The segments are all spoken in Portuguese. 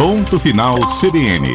Ponto Final CBN.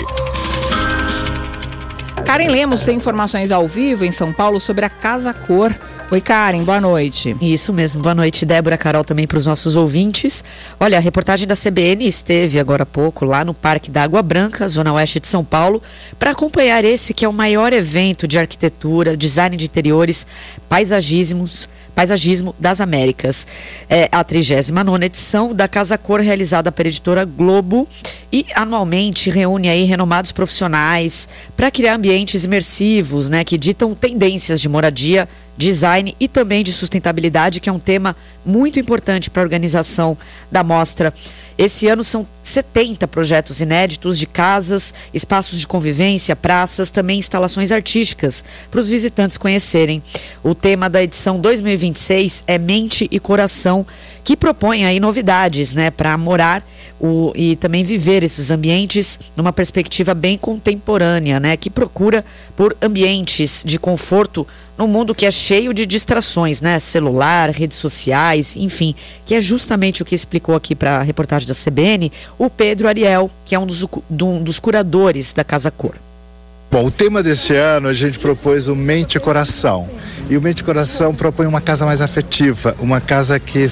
Karen Lemos tem informações ao vivo em São Paulo sobre a Casa Cor. Oi, Karen, boa noite. Isso mesmo, boa noite, Débora, Carol, também para os nossos ouvintes. Olha, a reportagem da CBN esteve agora há pouco lá no Parque da Água Branca, zona oeste de São Paulo, para acompanhar esse que é o maior evento de arquitetura, design de interiores, paisagismo das Américas. É a 39ª edição da Casa Cor, realizada pela editora Globo, e anualmente reúne aí renomados profissionais para criar ambientes imersivos, né, que ditam tendências de moradia, design e também de sustentabilidade, que é um tema muito importante para a organização da mostra. Esse ano são 70 projetos inéditos de casas, espaços de convivência, praças, também instalações artísticas para os visitantes conhecerem. O tema da edição 2026 é Mente e Coração, que propõe aí novidades, né, para morar e também viver esses ambientes numa perspectiva bem contemporânea, né, que procura por ambientes de conforto num mundo que é cheio de distrações, né, celular, redes sociais, enfim, que é justamente o que explicou aqui para a reportagem da CBN o Pedro Ariel, que é um dos curadores da Casa Cor. Bom, o tema deste ano a gente propôs o Mente e Coração. E o Mente e Coração propõe uma casa mais afetiva, uma casa que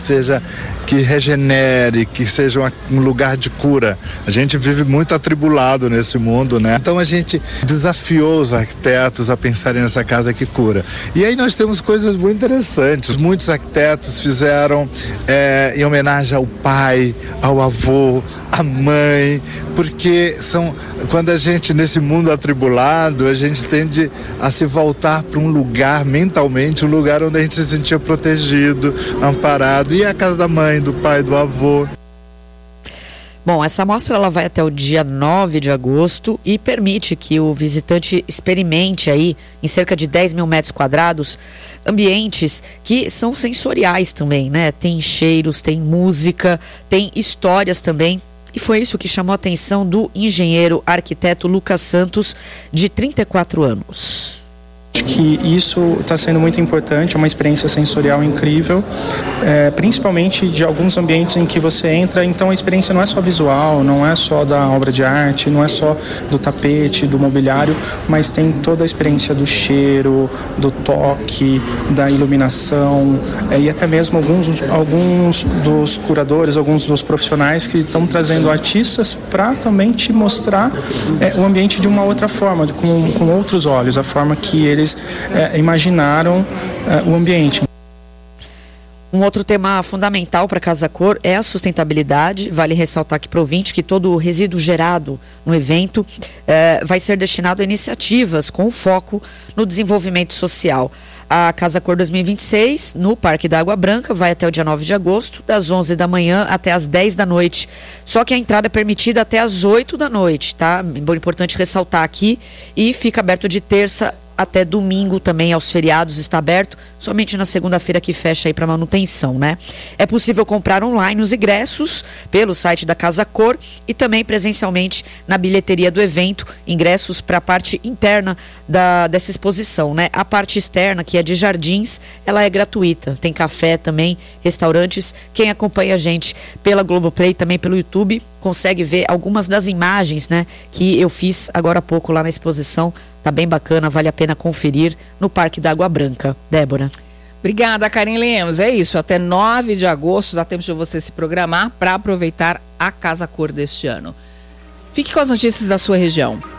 regenere, que seja um lugar de cura. A gente vive muito atribulado nesse mundo, né? Então a gente desafiou os arquitetos a pensarem nessa casa que cura. E aí nós temos coisas muito interessantes. Muitos arquitetos fizeram em homenagem ao pai, ao avô, à mãe, porque quando a gente, nesse mundo atribulado, a gente tende a se voltar para um lugar, mentalmente, um lugar onde a gente se sentia protegido, amparado. E a casa da mãe, do pai, do avô. Bom, essa mostra ela vai até o dia 9 de agosto e permite que o visitante experimente aí, em cerca de 10 mil metros quadrados, ambientes que são sensoriais também, né? Tem cheiros, tem música, tem histórias também. E foi isso que chamou a atenção do engenheiro arquiteto Lucas Santos, de 34 anos. Acho que isso está sendo muito importante, é uma experiência sensorial incrível, principalmente de alguns ambientes em que você entra, então a experiência não é só visual, não é só da obra de arte, não é só do tapete, do mobiliário, mas tem toda a experiência do cheiro, do toque, da iluminação, e até mesmo alguns dos curadores, alguns dos profissionais que estão trazendo artistas para também te mostrar o ambiente de uma outra forma, com outros olhos, a forma que eles imaginaram o ambiente. Um outro tema fundamental para a Casa Cor é a sustentabilidade. Vale ressaltar aqui para o ouvinte que todo o resíduo gerado no evento vai ser destinado a iniciativas com foco no desenvolvimento social. A Casa Cor 2026, no Parque da Água Branca, vai até o dia 9 de agosto, das 11 da manhã até as 10 da noite. Só que a entrada é permitida até as 8 da noite, tá? É importante ressaltar aqui, e fica aberto de terça até domingo também, aos feriados está aberto, somente na segunda-feira que fecha aí para manutenção, né? É possível comprar online os ingressos pelo site da Casa Cor e também presencialmente na bilheteria do evento, ingressos para a parte interna dessa exposição, né? A parte externa, que é de jardins, ela é gratuita, tem café também, restaurantes. Quem acompanha a gente pela Globoplay, também pelo YouTube, consegue ver algumas das imagens, né, que eu fiz agora há pouco lá na exposição. Tá bem bacana, vale a pena conferir no Parque da Água Branca. Débora. Obrigada, Karen Lemos. É isso, até 9 de agosto dá tempo de você se programar para aproveitar a Casa Cor deste ano. Fique com as notícias da sua região.